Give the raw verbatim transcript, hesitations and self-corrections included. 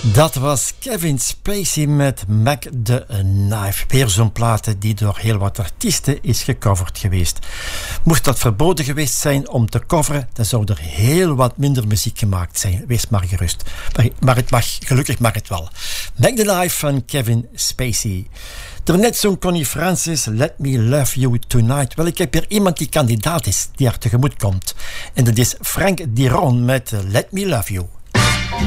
Dat was Kevin Spacey met Mac the Knife. Weer zo'n plaat die door heel wat artiesten is gecoverd geweest. Moest dat verboden geweest zijn om te coveren, dan zou er heel wat minder muziek gemaakt zijn. Wees maar gerust. Maar, maar het mag, gelukkig mag het wel. Mac the Knife van Kevin Spacey. Daarnet zong Connie Francis Let Me Love You Tonight. Wel, ik heb hier iemand die kandidaat is, die haar tegemoet komt. En dat is Frank Diron met Let Me Love You.